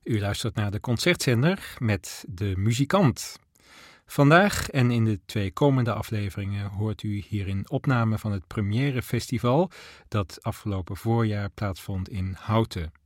U luistert naar de Concertzender met De Muzikant. Vandaag en in de 2 komende afleveringen hoort u hierin opname van het Première Festival dat afgelopen voorjaar plaatsvond in Houten.